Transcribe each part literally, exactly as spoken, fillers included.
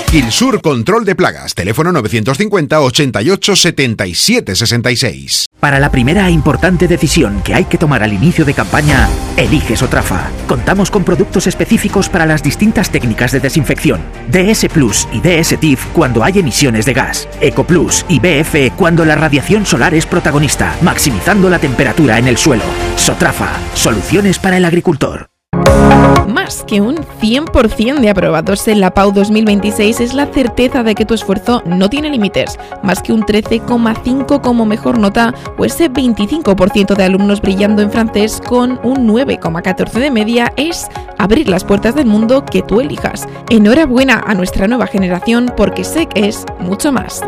Gilsur Control de Plagas, teléfono novecientos cincuenta, ochenta y ocho, setenta y siete, sesenta y seis. Para la primera e importante decisión que hay que tomar al inicio de campaña, elige Sotrafa. Contamos con productos específicos para las distintas técnicas de desinfección. D S Plus y D S T I F cuando hay emisiones de gas. Eco Plus y B F cuando la radiación solar es protagonista, maximizando la temperatura en el suelo. Sotrafa, soluciones para el agricultor. Más que un cien por ciento de aprobados en la P A U dos mil veintiséis es la certeza de que tu esfuerzo no tiene límites. Más que un trece coma cinco como mejor nota o ese veinticinco por ciento de alumnos brillando en francés con un nueve coma catorce de media es abrir las puertas del mundo que tú elijas. Enhorabuena a nuestra nueva generación porque S E C es mucho más.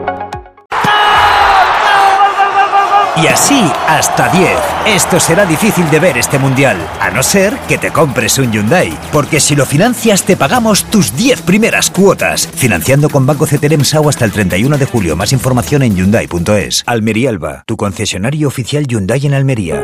Y así hasta diez. Esto será difícil de ver este mundial, a no ser que te compres un Hyundai. Porque si lo financias te pagamos tus diez primeras cuotas. Financiando con Banco Ceterem S A U hasta el treinta y uno de julio. Más información en Hyundai punto es. Almería Elba, tu concesionario oficial Hyundai en Almería.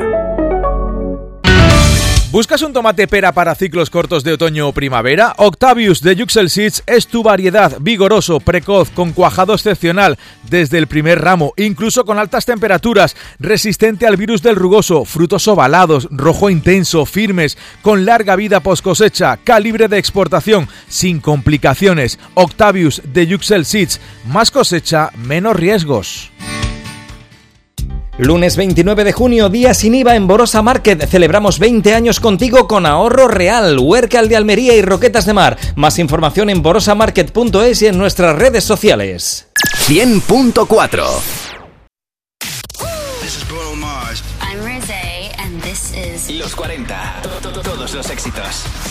¿Buscas un tomate pera para ciclos cortos de otoño o primavera? Octavius de Yuxel Seeds es tu variedad, vigoroso, precoz, con cuajado excepcional desde el primer ramo, incluso con altas temperaturas, resistente al virus del rugoso, frutos ovalados, rojo intenso, firmes, con larga vida post cosecha, calibre de exportación, sin complicaciones. Octavius de Yuxel Seeds, más cosecha, menos riesgos. Lunes veintinueve de junio, día sin I V A en Borosa Market. Celebramos veinte años contigo con ahorro real. Huércal de Almería y Roquetas de Mar. Más información en borosa market punto es y en nuestras redes sociales. cien punto cuatro. I'm Rosé and this is Los cuarenta. Todos los éxitos.